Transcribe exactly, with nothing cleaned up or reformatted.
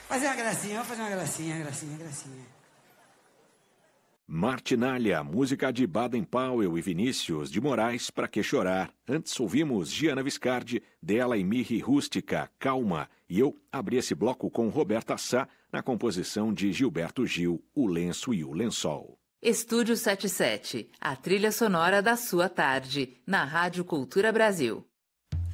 Fazer uma gracinha, vamos fazer uma gracinha, gracinha, gracinha. Martinália, música de Baden Powell e Vinícius de Moraes, Pra Que Chorar. Antes ouvimos Giana Viscardi, dela e Mirri Rústica, Calma. E eu abri esse bloco com Roberta Sá, na composição de Gilberto Gil, O Lenço e o Lençol. Estúdio setenta e sete, a trilha sonora da sua tarde, na Rádio Cultura Brasil.